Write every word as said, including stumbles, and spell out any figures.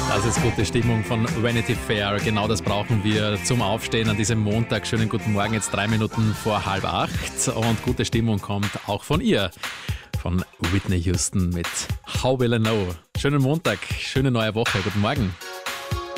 Das ist gute Stimmung von Vanity Fair. Genau das brauchen wir zum Aufstehen an diesem Montag. Schönen guten Morgen, jetzt drei Minuten vor halb acht. Und gute Stimmung kommt auch von ihr, von Whitney Houston mit How Will I Know. Schönen Montag, schöne neue Woche. Guten Morgen.